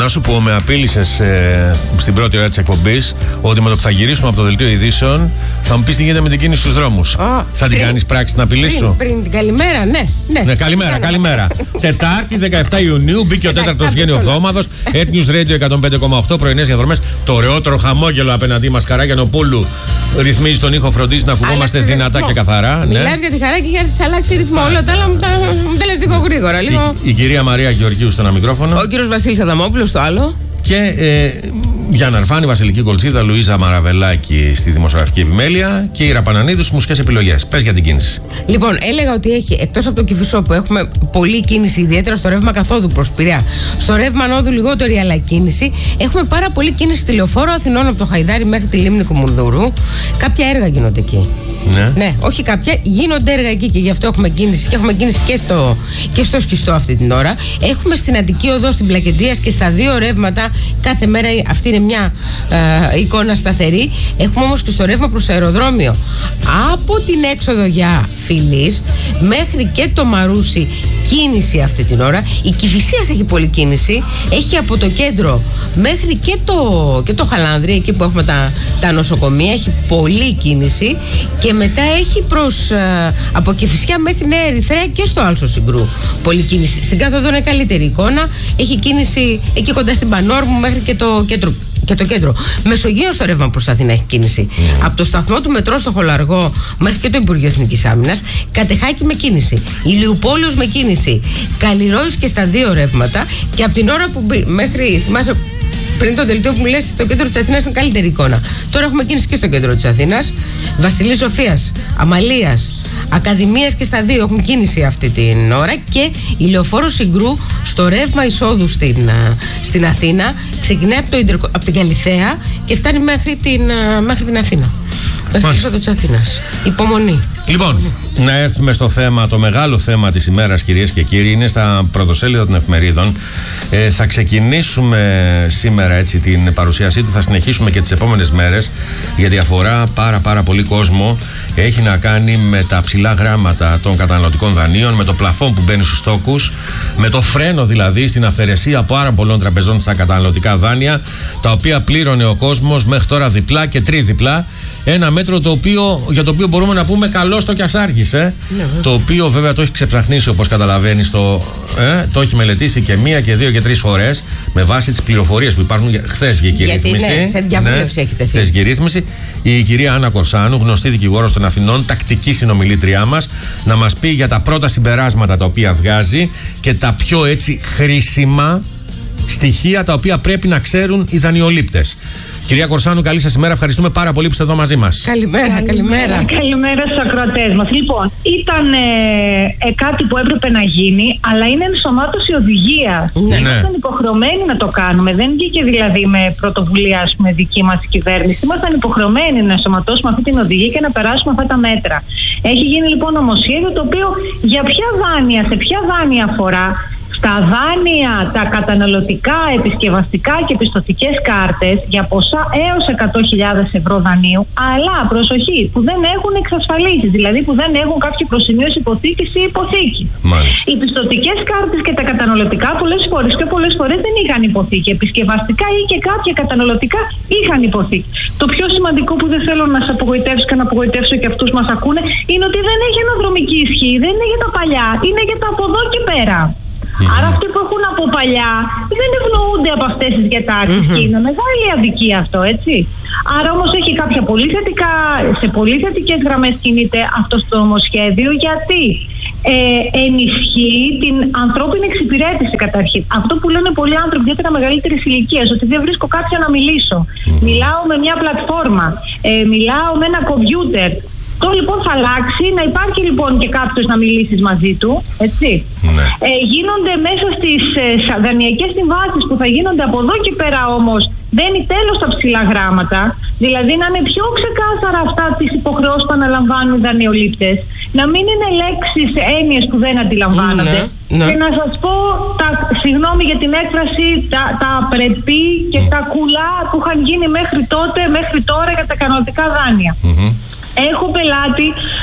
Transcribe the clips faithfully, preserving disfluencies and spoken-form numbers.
Να σου πω, με απείλησες ε, στην πρώτη ώρα της εκπομπής ότι με το που θα γυρίσουμε από το δελτίο ειδήσεων θα μου πεις τι γίνεται με την κίνηση στους δρόμους. Oh, θα την κάνεις πράξη την απειλή σου? Πριν, πριν την καλημέρα, ναι. ναι. ναι καλημέρα, καλημέρα. Τετάρτη δεκαεφτά Ιουνίου μπήκε ο τέταρτος γένειο εβδόμαδος. Έτνιους Radio εκατόν πέντε κόμμα οκτώ, πρωινές διαδρομές. Το ωραιότερο χαμόγελο απέναντί μας, Καράγιανοπούλου, ρυθμίζει τον ήχο, φροντίζει να ακουγόμαστε δυνατά και καθαρά. Μιλάς ναι. για τη χαρά και για να αλλάξει ρυθμό. Όλα τα άλλα μου τα λέει λίγο γρήγορα. Λίγο... Η, η κυρία Μαρία Γεωργίου στο ένα μικρόφωνο. Ο κύριος Βασίλης Αδαμόπουλος στο άλλο. Και ε, Γιάννα Αρφάνη, Βασιλική Κολτσίδα, Λουίζα Μαραβελάκη στη δημοσιογραφική επιμέλεια και η Ραπανανίδου στις μουσικές επιλογές. Πες για την κίνηση. Λοιπόν, έλεγα ότι έχει, εκτός από το Κηφισό που έχουμε πολλή κίνηση, ιδιαίτερα στο ρεύμα καθόδου προς Πειραιά, στο ρεύμα ανόδου λιγότερη αλλά κίνηση, έχουμε πάρα πολλή κίνηση στη Λεωφόρο Αθηνών από το Χαϊδάρι μέχρι τη Λίμνη Κουμουνδούρου. Κάποια έργα γίνονται εκεί. Ναι. ναι, όχι κάποια, γίνονται έργα εκεί και γι' αυτό έχουμε κίνηση και έχουμε κίνηση και στο, και στο Σκιστό αυτή την ώρα. Έχουμε στην Αττική Οδό, στην Πλακεντίας και στα δύο ρεύματα κάθε μέρα. Αυτή είναι μια ε, εικόνα σταθερή. Έχουμε όμως και στο ρεύμα προς αεροδρόμιο από την έξοδο για Φιλής μέχρι και το Μαρούσι κίνηση αυτή την ώρα. Η Κηφισίας έχει πολλή κίνηση. Έχει από το κέντρο μέχρι και το, και το Χαλάνδρι, εκεί που έχουμε τα, τα νοσοκομεία, έχει πολλή κίνηση. Και μετά έχει προς ε, από Κηφισιά μέχρι Νέα Ερυθρέα και στο Άλσο Συγκρού πολλή κίνηση. Στην κάθε οδό είναι καλύτερη εικόνα. Έχει κίνηση εκεί κοντά στην Πανόρμου μέχρι και το κέντρο. Και το κέντρο. Μεσογείο στο ρεύμα προς Αθήνα έχει κίνηση. Mm. Από το σταθμό του μετρό στο Χολαργό μέχρι και το Υπουργείο Εθνικής Άμυνας. Κατεχάκη με κίνηση. Ηλιουπόλεως με κίνηση. Καλλιρόης και στα δύο ρεύματα. Και από την ώρα που μπει μέχρι. Θυμάσαι, πριν το δελτίο που μου λες, το κέντρο της Αθήνας είναι καλύτερη εικόνα. Τώρα έχουμε κίνηση και στο κέντρο της Αθήνας. Βασιλής Σοφίας, Αμαλίας, Ακαδημίας και στα δύο έχουν κίνηση αυτή την ώρα. Και η Λεωφόρο Συγκρού στο ρεύμα εισόδου στην, στην Αθήνα ξεκινάει από, το, από την Καλιθέα και φτάνει μέχρι την, μέχρι την Αθήνα. Μέχρι την εισόδο της Αθήνας. Υπομονή. Λοιπόν, να έρθουμε στο θέμα, το μεγάλο θέμα της ημέρας, κυρίες και κύριοι, είναι στα πρωτοσέλιδα των εφημερίδων. Ε, θα ξεκινήσουμε σήμερα έτσι την παρουσίασή του, θα συνεχίσουμε και τις επόμενες μέρες, γιατί αφορά πάρα πάρα πολύ κόσμο. Έχει να κάνει με τα ψηλά γράμματα των καταναλωτικών δανείων, με το πλαφόν που μπαίνει στους τόκους, με το φρένο δηλαδή στην αυθαιρεσία πάρα πολλών τραπεζών στα καταναλωτικά δάνεια, τα οποία πλήρωνε ο κόσμος μέχρι τώρα διπλά και τρίδιπλά. Ένα μέτρο το οποίο, για το οποίο μπορούμε να πούμε καλώς το κι ας άργησε. Ναι, το οποίο βέβαια το έχει ξεψαχνίσει, όπως καταλαβαίνεις, το, ε, το έχει μελετήσει και μία και δύο και τρεις φορές με βάση τις πληροφορίες που υπάρχουν. Χθες βγήκε η ρύθμιση. Ναι, σε διαβούλευση ναι, έχει τεθεί. Χθες βγήκε η ρύθμιση. Η κυρία Άννα Κορσάνου, γνωστή δικηγόρος των Αθηνών, τακτική συνομιλήτριά μας, να μας πει για τα πρώτα συμπεράσματα τα οποία βγάζει και τα πιο έτσι χρήσιμα στοιχεία τα οποία πρέπει να ξέρουν οι δανειολήπτες. Κυρία Κορσάνου, καλή σας ημέρα. Ευχαριστούμε πάρα πολύ που είστε εδώ μαζί μας. Καλημέρα, καλημέρα. Καλημέρα στους ακροατές μας. Λοιπόν, ήταν ε, ε, κάτι που έπρεπε να γίνει, αλλά είναι ενσωμάτωση οδηγίας. Ναι. Ήμασταν υποχρεωμένοι να το κάνουμε. Δεν βγήκε δηλαδή με πρωτοβουλία, ας πούμε, δική μας κυβέρνηση. Ήμασταν υποχρεωμένοι να ενσωματώσουμε αυτή την οδηγία και να περάσουμε αυτά τα μέτρα. Έχει γίνει λοιπόν νομοσχέδιο το οποίο για ποια δάνεια, σε ποια δάνεια αφορά. Τα δάνεια, τα καταναλωτικά, επισκευαστικά και πιστωτικές κάρτες για ποσά έως εκατό χιλιάδες ευρώ δανείου, αλλά προσοχή, που δεν έχουν εξασφαλίσεις, δηλαδή που δεν έχουν κάποιο προσημείωση υποθήκης ή υποθήκη. Μάλιστα. Οι πιστωτικές κάρτες και τα καταναλωτικά πολλές φορές και πολλές φορές δεν είχαν υποθήκη. Επισκευαστικά ή και κάποια καταναλωτικά είχαν υποθήκη. Το πιο σημαντικό που δεν θέλω να σας απογοητεύσω και να απογοητεύσω και αυτούς μας ακούνε είναι ότι δεν έχει αναδρομική ισχύ, δεν είναι για τα παλιά, είναι για τα από εδώ και πέρα. Mm-hmm. Άρα αυτοί που έχουν από παλιά δεν ευνοούνται από αυτές τις διατάξεις mm-hmm. και είναι μεγάλη αδικία αυτό, έτσι. Άρα όμως έχει κάποια πολύ θετικά, σε πολύ θετικές γραμμές κινείται αυτό το νομοσχέδιο, γιατί ε, ενισχύει την ανθρώπινη εξυπηρέτηση καταρχήν. Αυτό που λένε πολλοί άνθρωποι, ιδιαίτερα μεγαλύτερης ηλικίας, ότι δεν βρίσκω κάποια να μιλήσω. Mm-hmm. Μιλάω με μια πλατφόρμα, ε, μιλάω με ένα κομπιούτερ. Το λοιπόν θα αλλάξει, να υπάρχει λοιπόν και κάποιος να μιλήσεις μαζί του, έτσι. Ναι. Ε, γίνονται μέσα στις ε, δανειακές συμβάσεις που θα γίνονται από εδώ και πέρα όμως, μπαίνει τέλος στα ψηλά γράμματα, δηλαδή να είναι πιο ξεκάθαρα αυτά τις υποχρεώσεις που αναλαμβάνουν οι δανειολήπτες, να μην είναι λέξεις, έννοιες που δεν αντιλαμβάνονται. Ναι, ναι. Και να σας πω, τα, συγγνώμη για την έκφραση, τα, τα πρεπή και τα κουλά που είχαν γίνει μέχρι τότε, μέχρι τώρα για τα κανονικά δάνεια. Mm-hmm. Έχω πελάτη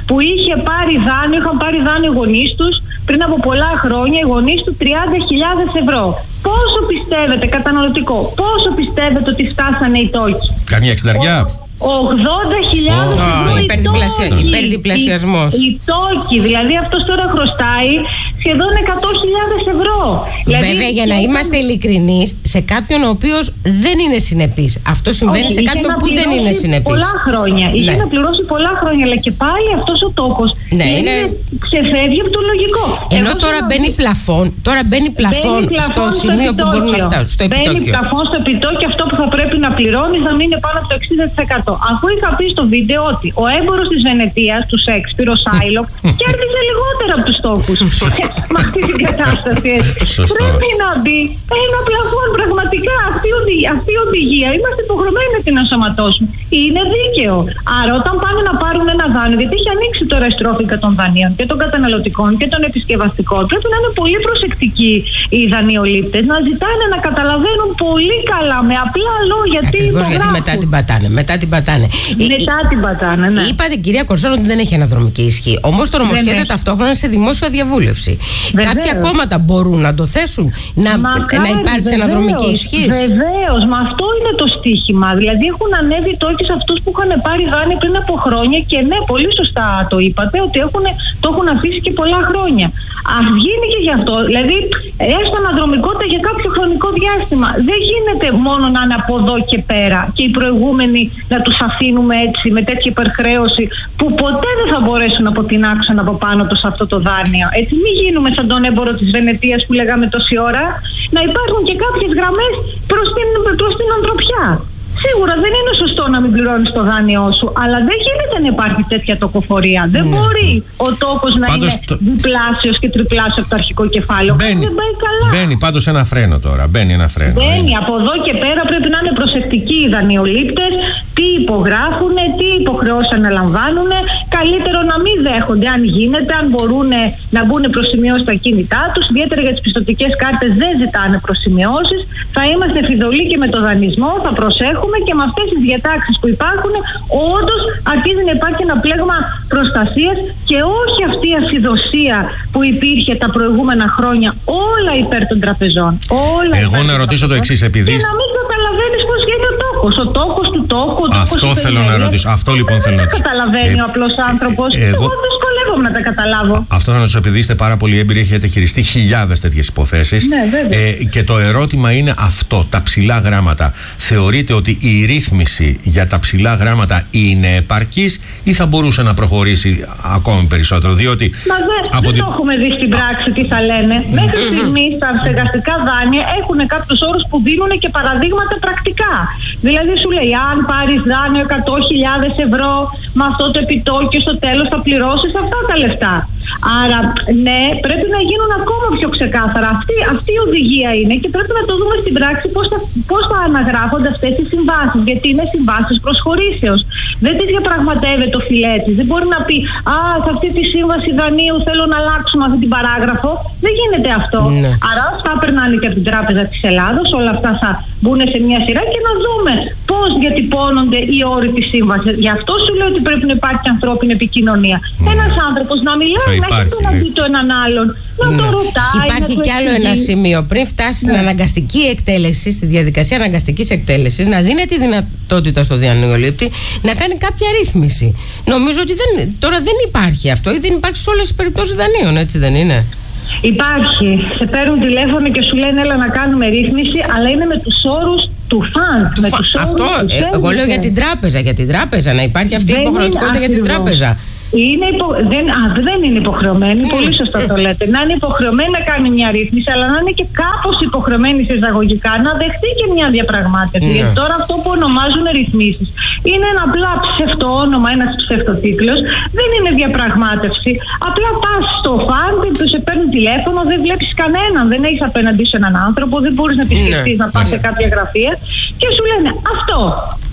που είχε πάρει δάνειο, είχαν πάρει δάνειο οι γονείς τους πριν από πολλά χρόνια, οι γονείς του τριάντα χιλιάδες ευρώ. Πόσο πιστεύετε, καταναλωτικό, πόσο πιστεύετε ότι φτάσανε οι τόκοι? Καμία εξενταριά. ογδόντα χιλιάδες Oh, ευρώ oh, οι τόκοι. Υπερδιπλασιασμός. Οι, οι τόκοι, δηλαδή αυτός τώρα χρωστάει σχεδόν εκατό χιλιάδες ευρώ. Δηλαδή, βέβαια, για να είμαστε ειλικρινείς, σε κάποιον ο οποίος δεν είναι συνεπής. Αυτό συμβαίνει όχι, σε κάποιον που δεν είναι συνεπής. Πολλά χρόνια. Ναι. Είχε να πληρώσει πολλά χρόνια, αλλά και πάλι αυτός ο τόκος ναι, είναι... ξεφεύγει από το λογικό. Ενώ Εγώ τώρα να... μπαίνει πλαφόν, τώρα μπαίνει πλαφόν, μπαίνει πλαφόν στο, στο σημείο επιτόκιο. Που μπορούν να φτάσουν. Στο επιτόκιο. Μπαίνει πλαφόν στο επιτόκιο, αυτό που θα πρέπει να πληρώνεις να μην είναι πάνω από το εξήντα τοις εκατό. Αφού είχα πει στο βίντεο ότι ο έμπορος της Βενετίας, του Σέξπιρ, ο Σάιλοκ, κέρδιζε λιγότερο από τους τόκους. Με αυτή την κατάσταση. Πρέπει να μπει ένα πλαφόν, πραγματικά αυτή η οδηγία, αυτή η οδηγία είμαστε υποχρεωμένοι να την ενσωματώσουμε. Είναι δίκαιο. Άρα, όταν πάνε να πάρουν ένα δάνειο, γιατί έχει ανοίξει τώρα η στρόφιγγα των δανείων και των καταναλωτικών και των επισκευαστικών, πρέπει να είναι πολύ προσεκτικοί οι δανειολήπτες, να ζητάνε να καταλαβαίνουν πολύ καλά, με απλά λόγια. Ακριβώς, γιατί μετά την πατάνε. Μετά την πατάνε. Μετά την πατάνε, ναι. Είπατε, κυρία Κορσόν, ότι δεν έχει αναδρομική ισχύ. Όμως το νομοσχέδιο ταυτόχρονα είναι σε δημόσια διαβούλευση. Βεβαίως. Κάποια κόμματα μπορούν να το θέσουν, να, να υπάρξει αναδρομική ισχύ. Βεβαίως, μα αυτό είναι το στίχημα. Δηλαδή έχουν ανέβει τόκοι σε αυτούς που είχαν πάρει δάνεια πριν από χρόνια και ναι, πολύ σωστά το είπατε, ότι έχουν, το έχουν αφήσει και πολλά χρόνια. Ας γίνει και γι' αυτό. Δηλαδή, έστω αναδρομικότητα για κάποιο χρονικό διάστημα. Δεν γίνεται μόνο να είναι από εδώ και πέρα και οι προηγούμενοι να τους αφήνουμε έτσι με τέτοια υπερχρέωση που ποτέ δεν θα μπορέσουν να αποτινάξουν από πάνω τους αυτό το δάνειο. Έτσι, μην γίνουμε σαν τον έμπορο της Βενετίας που λέγαμε τόση ώρα. Να υπάρχουν και κάποιες γραμμές προς την, προς την ανθρωπιά. Σίγουρα δεν είναι σωστό να μην πληρώνεις το δάνειό σου, αλλά δεν γίνεται να υπάρχει τέτοια τοκοφορία. Δεν mm. μπορεί ο τόκος να πάντως είναι το... διπλάσιος και τριπλάσιο από το αρχικό κεφάλαιο. Μπαίνει, δεν πάει καλά. Μπαίνει πάντως ένα φρένο τώρα. Μπαίνει ένα φρένο. Μπαίνει. Από εδώ και πέρα πρέπει να είναι προσεκτικοί οι δανειολήπτες, τι υπογράφουν, τι υποχρεώσεις αναλαμβάνουν. Καλύτερο να μην δέχονται, αν γίνεται, αν μπορούν να μπουν προσημειώσεις στα κίνητά τους. Ιδιαίτερα για τις πιστωτικές κάρτες δεν ζητάνε προσημειώσεις. Θα είμαστε φιδωλοί και με το δανεισμό, θα προσέχουμε. Και με αυτές τις διατάξεις που υπάρχουν, όντως αρχίζει να υπάρχει ένα πλέγμα προστασίας και όχι αυτή η ασυδοσία που υπήρχε τα προηγούμενα χρόνια, όλα υπέρ των τραπεζών. Όλα Εγώ να ρωτήσω το εξής, επειδή. Και να μην καταλαβαίνεις πώς γίνεται ο τόκος. Ο τόκος του τόκου. Ο αυτό τόκος θέλω να ρωτήσω. Αυτό λοιπόν θέλω να ρωτήσω. Δεν καταλαβαίνει ε, ο απλός άνθρωπος. Ε, εγώ δυσκολεύομαι να τα καταλάβω. Αυτό θα ρωτήσω, επειδή είστε πάρα πολύ έμπειροι, έχετε χειριστεί χιλιάδες τέτοιες υποθέσεις. Ναι, ε, και το ερώτημα είναι αυτό, τα ψηλά γράμματα. Θεωρείτε ότι η ρύθμιση για τα ψηλά γράμματα είναι επαρκής ή θα μπορούσε να προχωρήσει ακόμη περισσότερο? Διότι Μα δε, από δεν τη... το έχουμε δει στην πράξη τι θα λένε. Μέχρι στιγμής τα στεγαστικά δάνεια έχουν κάποιους όρους που δίνουν και παραδείγματα πρακτικά. Δηλαδή σου λέει, αν πάρεις δάνειο εκατό χιλιάδες ευρώ με αυτό το επιτόκιο, στο τέλος θα πληρώσεις αυτά τα λεφτά. Άρα, ναι, πρέπει να γίνουν ακόμα πιο ξεκάθαρα. Αυτή, αυτή η οδηγία είναι και πρέπει να το δούμε στην πράξη πώς θα, πώς θα αναγράφονται αυτές οι συμβάσεις. Γιατί είναι συμβάσεις προσχωρήσεως. Δεν τις διαπραγματεύεται ο φιλέτης. Δεν μπορεί να πει, α, σε αυτή τη σύμβαση δανείου θέλω να αλλάξουμε αυτή την παράγραφο. Δεν γίνεται αυτό. Ναι. Άρα, θα περνάνε και από την Τράπεζα της Ελλάδος. Όλα αυτά θα μπουν σε μια σειρά και να δούμε πώς διατυπώνονται οι όροι της σύμβασης. Γι' αυτό σου λέω ότι πρέπει να υπάρχει ανθρώπινη επικοινωνία. Mm. Ένας άνθρωπος να μιλάει, να έχει τον αντί του έναν άλλον, να ναι. το ρωτάει. Υπάρχει να κι άλλο ένα σημείο. Πριν φτάσει ναι. στην αναγκαστική εκτέλεση, στη διαδικασία αναγκαστικής εκτέλεσης, να δίνει τη δυνατότητα στο δανειολήπτη να κάνει κάποια ρύθμιση. Νομίζω ότι δεν, τώρα δεν υπάρχει αυτό ή δεν υπάρχει σε όλες τις περιπτώσεις δανείων, έτσι δεν είναι? Υπάρχει. Σε παίρνουν τηλέφωνο και σου λένε έλα να κάνουμε ρύθμιση, αλλά είναι με τους όρους του φαντ. Αυτό, ε, εγώ λέω για την τράπεζα. Για την τράπεζα, να υπάρχει αυτή η υποχρεωτικότητα για την τράπεζα. Είναι υπο... δεν, α, δεν είναι υποχρεωμένη, mm. πολύ σωστά το λέτε. Να είναι υποχρεωμένη να κάνει μια ρύθμιση, αλλά να είναι και κάπως υποχρεωμένη σε εισαγωγικά να δεχτεί και μια διαπραγμάτευση. Mm. Γιατί τώρα αυτό που ονομάζουν ρυθμίσεις είναι ένα απλά ψευτοόνομα, ένας ψευτοτίτλος. Δεν είναι διαπραγμάτευση. Απλά πας στο φαντ, που σε παίρνουν τηλέφωνο, δεν βλέπεις κανέναν, δεν έχεις απέναντί σου έναν άνθρωπο, δεν μπορείς να επισκεφτείς mm. να πας mm. σε κάποια γραφεία και σου λένε αυτό.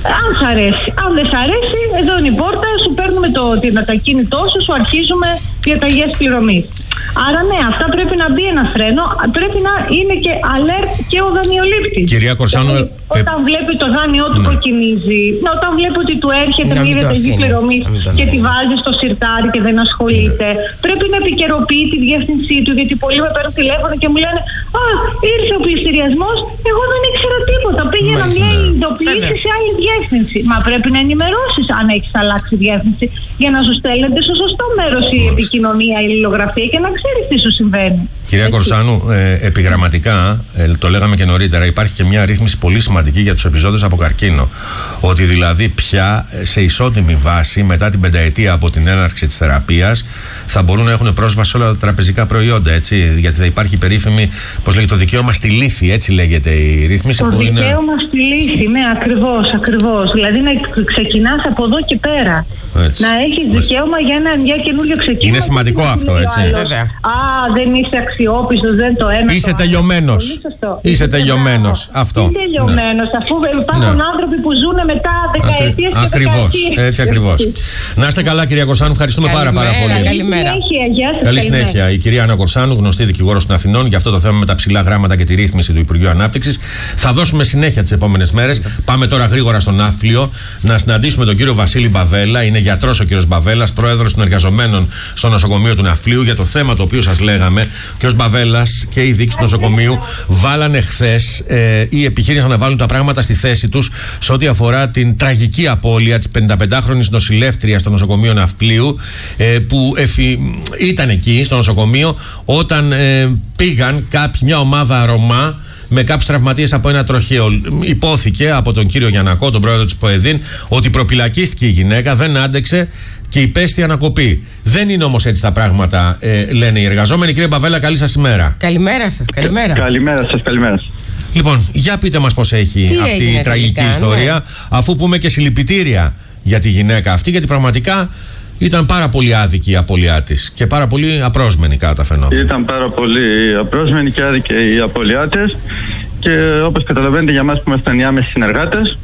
Αν σ' αρέσει. Αν δεν σ' αρέσει, εδώ είναι η πόρτα, σου παίρνουμε το, το ακίνητό σου, σου αρχίζουμε διαταγές πληρωμής. Άρα ναι, αυτά πρέπει να μπει ένα φρένο, πρέπει να είναι και alert και ο δανειολήπτης. Κυρία Κορσάνου, δηλαδή, όταν ε... βλέπει το δάνειό του ναι. κοκκινίζει, όταν βλέπει ότι του έρχεται μια διαταγή πληρωμής και τη βάζει στο σιρτάρι και δεν ασχολείται, ναι. πρέπει να επικαιροποιεί τη διεύθυνσή του, γιατί πολλοί με παίρνουν τηλέφωνο και μου λένε «Α, ήρθε ο πληστηριασμός, εγώ δεν ήξερα τίποτα, πήγαινα μια ειδοποίηση σε άλλη διεύθυνση». Μα πρέπει να ενημερώσεις αν έχεις αλλάξει διεύθυνση για να σου στέλνεται στο σωστό μέρος η επικοινωνία, η λιλογραφία και να ξέρεις τι σου συμβαίνει. Κυρία Κορσάνου, ε, επιγραμματικά, ε, το λέγαμε και νωρίτερα, υπάρχει και μια ρύθμιση πολύ σημαντική για τους επιζώντες από καρκίνο. Ότι δηλαδή πια σε ισότιμη βάση, μετά την πενταετία από την έναρξη της θεραπείας, θα μπορούν να έχουν πρόσβαση σε όλα τα τραπεζικά προϊόντα. Έτσι, γιατί θα υπάρχει περίφημη, πώς λέγεται, το δικαίωμα στη λύθη, έτσι λέγεται η ρύθμιση. Το που δικαίωμα είναι... στη λύθη, ναι, ακριβώς, ακριβώς. Δηλαδή να ξεκινάς από εδώ και πέρα. Έτσι. Να έχεις δικαίωμα για ένα για καινούριο ξεκίνημα. Είναι σημαντικό αυτό, έτσι. Α, δεν είσαι αξιόπιστος, δεν το ένα. Είσαι τελειωμένος. Είσαι τελειωμένος. Αυτό. Είσαι τελειωμένος, ναι. Αφού υπάρχουν ναι. άνθρωποι που ζουν μετά δεκαετίες και ακριβώς, έτσι ακριβώς. Να είστε καλά, κυρία Κορσάνου, ευχαριστούμε καλημέρα, πάρα, πάρα πολύ. Καλημέρα. Καλή συνέχεια. Η κυρία Άννα Κορσάνου, γνωστή δικηγόρος των Αθηνών, για αυτό το θέμα με τα ψηλά γράμματα και τη ρύθμιση του Υπουργείου Ανάπτυξης. Θα δώσουμε συνέχεια τις επόμενες μέρες. Πάμε τώρα γρήγορα στον Ναύπλιο να συναντήσουμε τον κύριο Βασίλη Μπαβέλα. Είναι γιατρός ο κύριος Μπαβέλας, πρόεδρος των εργαζομένων στο νοσοκομείο του Ναυπλίου, για το θέμα το οποίο σας λέγαμε. Ο κύριος Μπαβέλας και η διοίκηση του νοσοκομείου βάλανε χθες ε, ή επιχείρησαν να βάλουν τα πράγματα στη θέση τους σε ό,τι αφορά την τραγική απώλεια της πενηνταπεντάχρονης νοσηλεύτριας στο νοσοκομείο Ναυπλίου, ε, που εφη, ήταν εκεί στο νοσοκομείο όταν ε, πήγαν κάποιοι, μια ομάδα Ρωμά με κάποιους τραυματίες από ένα τροχαίο. Υπόθηκε από τον κύριο Γιαννακό, τον πρόεδρο της ΠΟΕΔΗΝ, ότι προπυλακίστηκε η γυναίκα, δεν άντεξε και υπέστη ανακοπή. Δεν είναι όμως έτσι τα πράγματα, ε, λένε οι εργαζόμενοι. Κύριε Μπαβέλα, καλή σας ημέρα. Καλημέρα σας, καλημέρα. Καλημέρα σας, καλημέρα σας. Λοιπόν, για πείτε μας πώς έχει Τι αυτή η τραγική τελικά, ιστορία, ναι. αφού πούμε και συλληπιτήρια για τη γυναίκα αυτή, γιατί πραγματικά ήταν πάρα πολύ άδικη η απώλειά της και πάρα πολύ απρόσμενη κατά τα φαινόμενα. Ήταν πάρα πολύ απρόσμενη και άδικη η απώλειά της και όπως καταλαβαίνετε για μας που ήμασταν οι άμεσοι συνεργάτες,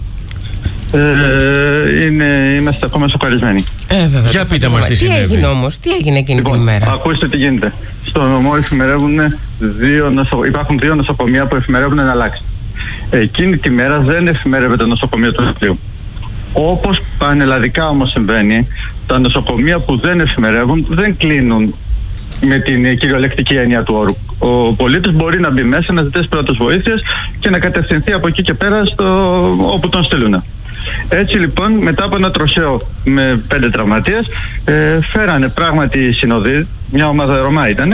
ε, είναι, είμαστε ακόμα σοκαρισμένοι. Ε, βέβαια, για πείτε μας τι συνέβη. Τι έγινε όμως, τι έγινε εκείνη λοιπόν, την ημέρα. Ακούστε τι γίνεται. Στο νομό εφημερεύουν δύο νοσο... υπάρχουν δύο νοσοκομεία που εφημερεύουν να αλλάξει. Εκείνη τη μέρα δεν εφημερεύεται το νοσοκομείο του Ναυπλίου. Όπως πανελλαδικά όμως συμβαίνει, τα νοσοκομεία που δεν εφημερεύουν δεν κλείνουν με την κυριολεκτική έννοια του όρου. Ο πολίτης μπορεί να μπει μέσα, να ζητήσει πρώτες βοήθειες και να κατευθυνθεί από εκεί και πέρα στο, όπου τον στείλουν. Έτσι λοιπόν, μετά από ένα τροχαίο με πέντε τραυματίες, ε, φέρανε πράγματι οι συνοδοί, μια ομάδα Ρωμά ήταν,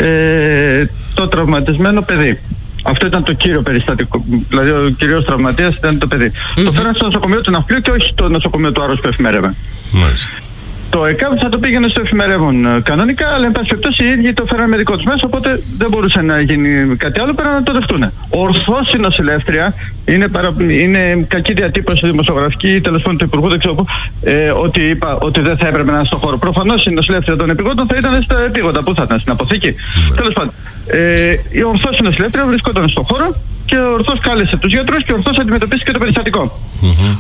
ε, το τραυματισμένο παιδί. Αυτό ήταν το κύριο περιστατικό. Δηλαδή, ο κυρίως τραυματίας ήταν το παιδί. Mm-hmm. Το φέρανε στο νοσοκομείο του Ναυπλίου και όχι το νοσοκομείο του Άρρους που εφημερεύε. Μάλιστα. Το ΕΚΑΒ θα το πήγαινε στο εφημερεύον κανονικά, αλλά εν πάση περιπτώσει οι ίδιοι το φέρανε με δικό του μέσο, οπότε δεν μπορούσε να γίνει κάτι άλλο πέρα να το δεχτούν. Ορθώς η νοσηλεύτρια, είναι, παρα... είναι κακή διατύπωση δημοσιογραφική, τέλος πάντων του Υπουργού, δεν ξέρω πού, ε, ότι είπα ότι δεν θα έπρεπε να είναι στον χώρο. Προφανώς η νοσηλεύτρια των επιγόντων θα ήταν στα επίγοντα. Πού θα ήταν, στην αποθήκη. Mm. Τέλος πάντων. Ε, η ορθώς η νοσηλεύτρια βρισκόταν στον χώρο και ορθώς κάλεσε τους γιατρούς και ορθώς αντιμετωπίστηκε το περιστατικό. Mm-hmm.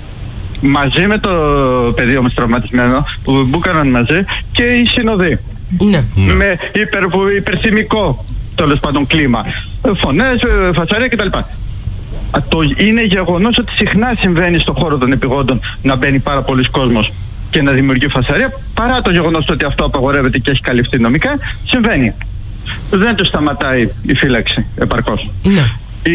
Μαζί με το παιδί όμως τραυματισμένο που μπούκαναν μαζί και οι συνοδοί. Ναι. Με υπερ, υπερθυμικό τέλος πάντων κλίμα. Φωνές, φασαρία κτλ. Το είναι γεγονός ότι συχνά συμβαίνει στον χώρο των επιγόντων να μπαίνει πάρα πολλοί κόσμος και να δημιουργεί φασαρία, παρά το γεγονός ότι αυτό απαγορεύεται και έχει καλυφθεί νομικά, συμβαίνει. Δεν του σταματάει η φύλαξη επαρκώς. Ναι.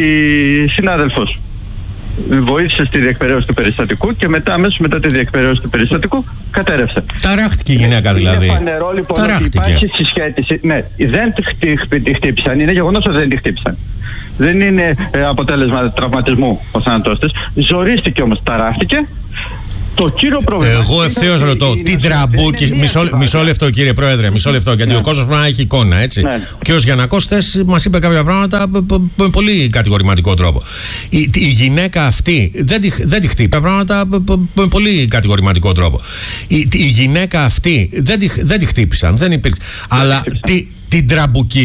Η συνάδελφος βοήθησε στη διεκπαιρέωση του περιστατικού και μετά, αμέσως μετά τη διεκπαιρέωση του περιστατικού, κατέρευσε. Ταράχτηκε η γυναίκα δηλαδή. Είναι φανερό λοιπόν Ταράχτηκε. ότι υπάρχει συσχέτιση. Ναι, δεν τη χτύπησαν. Είναι γεγονός ότι δεν τη χτύπησαν. Δεν είναι ε, αποτέλεσμα τραυματισμού ο θάνατός της. Ζορίστηκε όμως, ταράχτηκε. Το κύριο πρόβλημα. Εγώ ευθέως ρωτώ, τι τραμπούκι. Μισό, μισό λεπτό, κύριε Πρόεδρε, μισό λεπτό, γιατί ναι. ο κόσμος πρέπει να έχει εικόνα, έτσι. Ναι. Ο κύριος Γιαννακός χθες μας είπε κάποια πράγματα με πολύ κατηγορηματικό τρόπο. Η, η γυναίκα αυτή δεν τη, δεν τη χτύπησε πράγματα με πολύ κατηγορηματικό τρόπο. Η, η γυναίκα αυτή δεν τη, δεν τη χτύπησαν, δεν υπήρξε. Αλλά τη, την τραμπουκί.